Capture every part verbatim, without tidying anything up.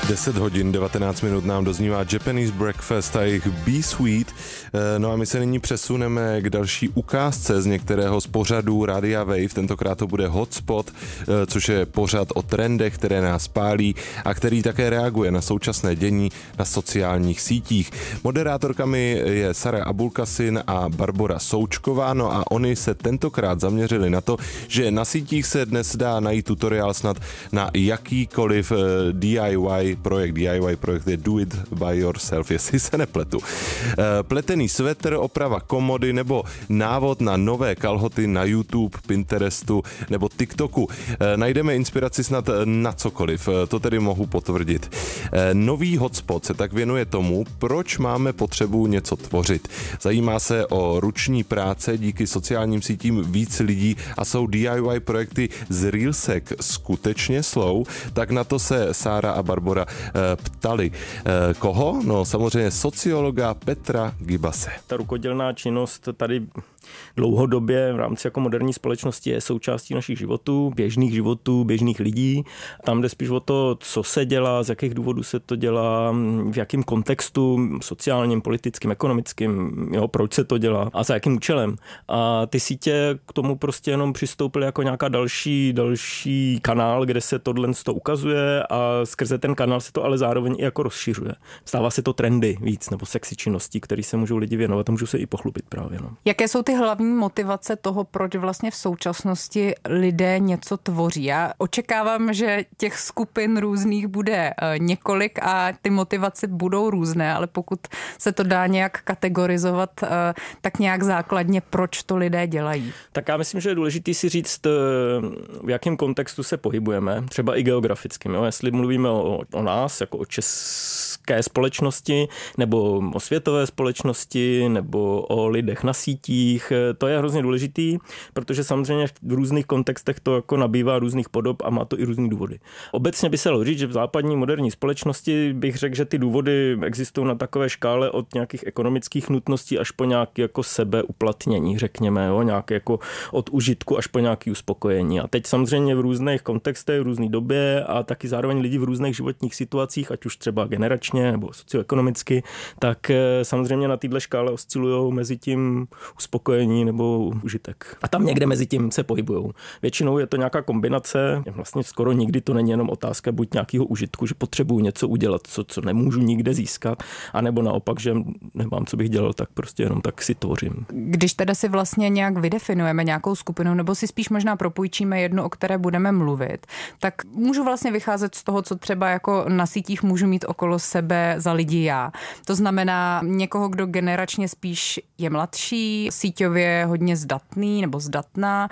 deset hodin, devatenáct minut nám doznívá Japanese Breakfast a jejich Be Sweet. No a my se nyní přesuneme k další ukázce z některého z pořadů Radia Wave. Tentokrát to bude Hotspot, což je pořad o trendech, které nás pálí a který také reaguje na současné dění na sociálních sítích. Moderátorkami je Sara Abulkasin a Barbora Součková, no a oni se tentokrát zaměřili na to, že na sítích se dnes dá najít tutoriál snad na jakýkoliv D I Y projekt. D I Y projekt je Do It By Yourself, jestli se nepletu. Pletený svetr, oprava komody nebo návod na nové kalhoty na YouTube, Pinterestu nebo TikToku. Najdeme inspiraci snad na cokoliv, to tedy mohu potvrdit. Nový Hotspot se tak věnuje tomu, proč máme potřebu něco tvořit. Zajímá se o ruční práce, díky sociálním sítím víc lidí a jsou D I Y projekty z Reelsek skutečně slow, tak na to se Sára a Barbora ptali. Koho? No samozřejmě sociologa Petra Gibase. Ta rukodělná činnost tady dlouhodobě v rámci jako moderní společnosti je součástí našich životů, běžných životů, běžných lidí. Tam jde spíš o to, co se dělá, z jakých důvodů se to dělá, v jakém kontextu, sociálním, politickým, ekonomickým, jo, proč se to dělá a za jakým účelem. A ty sítě k tomu prostě jenom přistoupily jako nějaká další, další kanál, kde se tohle to ukazuje a skrze ten kanál se to ale zároveň i jako rozšiřuje. Stává se to trendy víc nebo sexy činností, které se můžou lidi věnovat a můžou se i pochlubit právě. No. Jaké jsou ty hlavní motivace toho, proč vlastně v současnosti lidé něco tvoří? Já očekávám, že těch skupin různých bude několik a ty motivace budou různé, ale pokud se to dá nějak kategorizovat, tak nějak základně, proč to lidé dělají? Tak já myslím, že je důležité si říct, v jakém kontextu se pohybujeme, třeba i geografickým. Jo? Jestli mluvíme o, o nás, jako o české společnosti, nebo o světové společnosti, nebo o lidech na sítích, to je hrozně důležitý, protože samozřejmě v různých kontextech to jako nabývá různých podob a má to i různý důvody. Obecně by se dalo říct, že v západní moderní společnosti bych řekl, že ty důvody existují na takové škále od nějakých ekonomických nutností až po nějaké jako sebeuplatnění, řekněme, jo, nějaké jako od užitku až po nějaké uspokojení. A teď samozřejmě v různých kontextech, v různé době a taky zároveň lidi v různých životních situacích, ať už třeba generačně nebo socioekonomicky, tak samozřejmě na této škále oscilují mezi tím uspokojení nebo užitek. A tam někde mezi tím se pohybujou. Většinou je to nějaká kombinace, vlastně skoro nikdy to není jenom otázka buď nějakého užitku, že potřebuju něco udělat, co, co nemůžu nikde získat, anebo naopak, že nemám, co bych dělal, tak prostě jenom tak si tvořím. Když teda si vlastně nějak vydefinujeme nějakou skupinu, nebo si spíš možná propůjčíme jednu, o které budeme mluvit, tak můžu vlastně vycházet z toho, co třeba jako na sítích můžu mít okolo sebe za lidi já. To znamená někoho, kdo generačně spíš je mladší, síťově hodně zdatný nebo zdatná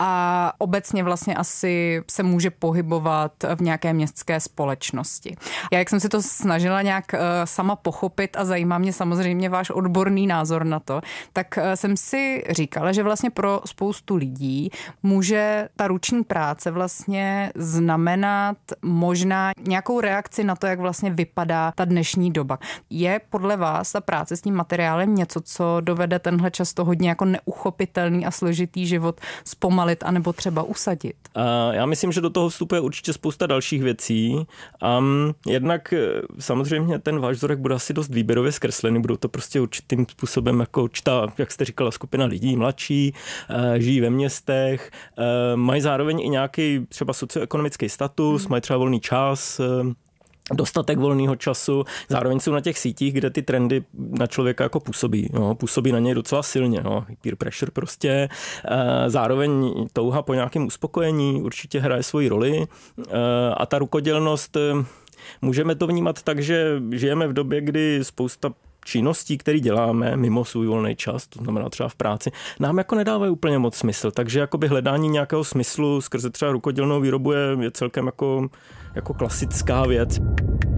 a obecně vlastně asi se může pohybovat v nějaké městské společnosti. Já, jak jsem si to snažila nějak uh, sama pochopit a zajímá mě samozřejmě váš odborný názor na to, tak uh, jsem si říkala, že vlastně pro spoustu lidí může ta ruční práce vlastně znamenat možná nějakou reakci na to, jak vlastně vypadá ta dnešní doba. Je podle vás ta práce s tím materiálem něco, co dovede tenhle často hodně jako neuchopitelný a složitý život zpomalit anebo třeba usadit? A já myslím, že do toho vstupuje určitě spousta dalších věcí. Um, jednak samozřejmě ten váš vzorek bude asi dost výběrově zkreslený, budou to prostě určitým způsobem jako určitá, jak jste říkala, skupina lidí mladší, uh, žijí ve městech, uh, mají zároveň i nějaký třeba socioekonomický status, hmm. mají třeba volný čas, uh, dostatek volného času, zároveň jsou na těch sítích, kde ty trendy na člověka jako působí. No, působí na něj docela silně. No, peer pressure prostě. Zároveň touha po nějakém uspokojení určitě hraje svoji roli a ta rukodělnost, můžeme to vnímat tak, že žijeme v době, kdy spousta činností, které děláme mimo svůj volný čas, to znamená třeba v práci, nám jako nedávají úplně moc smysl. Takže jakoby hledání nějakého smyslu skrze třeba rukodělnou výrobu je, je celkem jako, jako klasická věc.